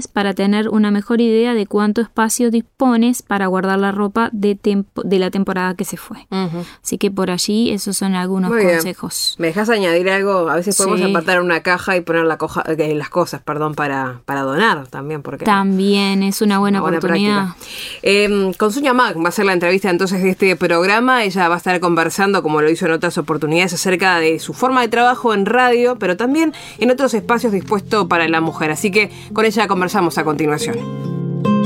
tienes para tener una mejor idea de cuánto espacio dispones para guardar la ropa de la temporada que se fue. Así que por allí esos son algunos consejos. ¿Me dejas añadir algo? A veces podemos apartar una caja y poner las cosas, para donar también. Porque también es una buena oportunidad. Con Sonia Mac va a ser la entrevista entonces de este programa. Ella va a estar conversando, como lo hizo en otras oportunidades, acerca de su forma de trabajo en radio, pero también en otros espacios dispuestos para la mujer. Así que con ella conversamos a continuación.